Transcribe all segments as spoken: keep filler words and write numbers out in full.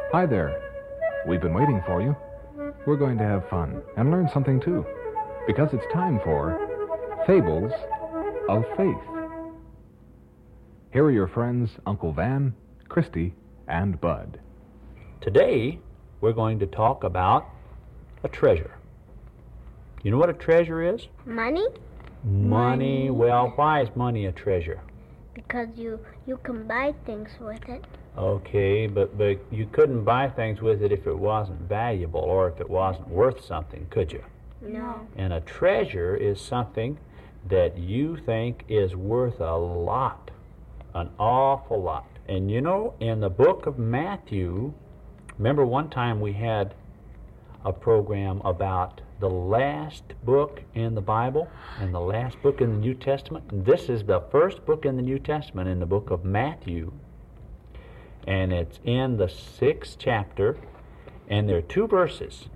Hi there. We've been waiting for you. We're going to have fun and learn something too, because it's time for Fables of Faith. Here are your friends, Uncle Van, Christy, and Bud. Today, we're going to talk about a treasure. You know what a treasure is? Money? Money. Well, why is money a treasure? Because you, you can buy things with it. Okay, but, but you couldn't buy things with it if it wasn't valuable or if it wasn't worth something, could you? No. And a treasure is something that you think is worth a lot, an awful lot. And you know, in the book of Matthew, remember one time we had a program about the last book in the Bible and the last book in the New Testament? And this is the first book in the New Testament, in the book of Matthew. And it's in the sixth chapter, and there are two verses,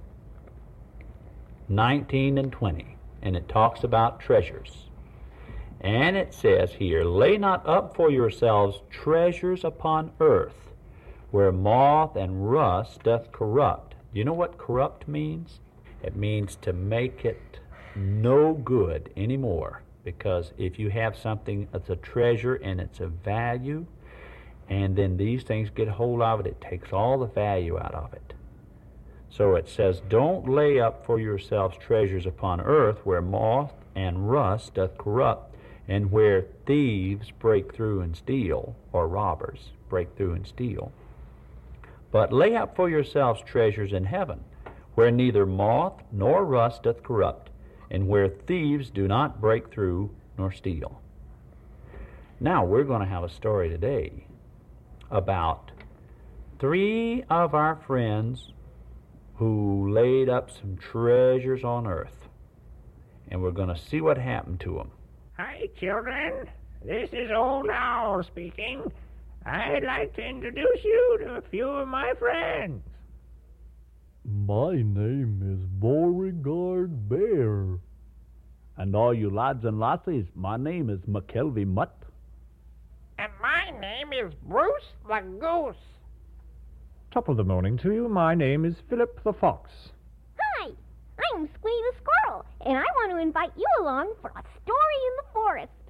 nineteen and twenty, and it talks about treasures. And it says here, "Lay not up for yourselves treasures upon earth, where moth and rust doth corrupt." Do you know what corrupt means? It means to make it no good anymore. Because if you have something that's a treasure and it's of value, and then these things get a hold of it, it takes all the value out of it. So it says, "Don't lay up for yourselves treasures upon earth, where moth and rust doth corrupt, and where thieves break through and steal," or robbers break through and steal. "But lay up for yourselves treasures in heaven, where neither moth nor rust doth corrupt, and where thieves do not break through nor steal." Now we're going to have a story today about three of our friends who laid up some treasures on earth. And we're going to see what happened to them. Hi, children. This is Old Owl speaking. I'd like to introduce you to a few of my friends. My name is Beauregard Bear. And all you lads and lassies, my name is McKelvey Mutt. And my name is Bruce the Goose. Top of the morning to you. My name is Philip the Fox. Hi, I'm Squee the Squirrel, and I want to invite you along for a story in the forest.